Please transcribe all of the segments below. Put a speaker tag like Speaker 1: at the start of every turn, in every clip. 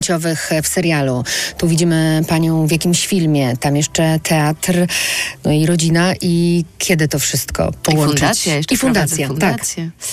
Speaker 1: w serialu. Tu widzimy panią w jakimś filmie, tam jeszcze teatr, no i rodzina i kiedy to wszystko połączyć?
Speaker 2: I fundacja,
Speaker 1: tak.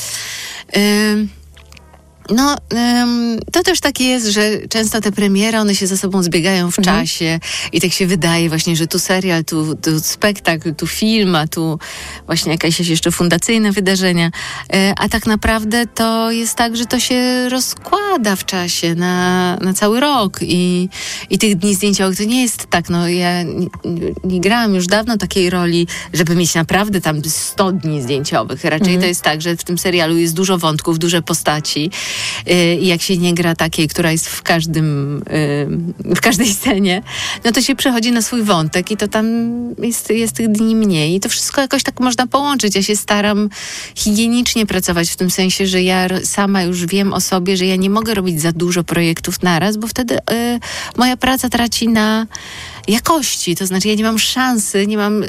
Speaker 2: To też tak jest, że często te premiery, one się ze sobą zbiegają w czasie i tak się wydaje właśnie, że tu serial, tu spektakl, tu film, a tu właśnie jakieś jeszcze fundacyjne wydarzenia. A tak naprawdę to jest tak, że to się rozkłada w czasie na cały rok i tych dni zdjęciowych to nie jest tak, ja nie grałam już dawno takiej roli, żeby mieć naprawdę tam 100 dni zdjęciowych. Raczej to jest tak, że w tym serialu jest dużo wątków, duże postaci. I jak się nie gra takiej, która jest w każdej scenie, no to się przechodzi na swój wątek i to tam jest tych dni mniej. I to wszystko jakoś tak można połączyć. Ja się staram higienicznie pracować w tym sensie, że ja sama już wiem o sobie, że ja nie mogę robić za dużo projektów naraz, bo wtedy moja praca traci na jakości. To znaczy ja nie mam szansy, nie mam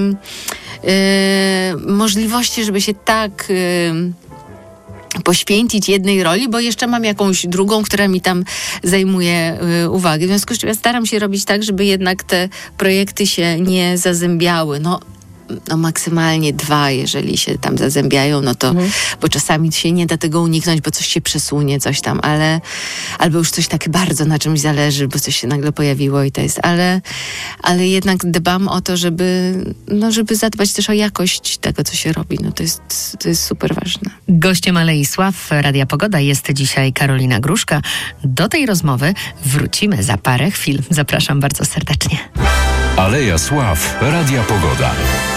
Speaker 2: możliwości, żeby się tak poświęcić jednej roli, bo jeszcze mam jakąś drugą, która mi tam zajmuje uwagę. W związku z czym ja staram się robić tak, żeby jednak te projekty się nie zazębiały. No maksymalnie 2, jeżeli się tam zazębiają, no to, bo czasami się nie da tego uniknąć, bo coś się przesunie, coś tam, albo już coś tak bardzo na czymś zależy, bo coś się nagle pojawiło i to jest, ale jednak dbam o to, żeby zadbać też o jakość tego, co się robi. No to jest super ważne.
Speaker 1: Gościem Alei Sław Radia Pogoda jest dzisiaj Karolina Gruszka. Do tej rozmowy wrócimy za parę chwil. Zapraszam bardzo serdecznie.
Speaker 3: Aleja Sław Radia Pogoda.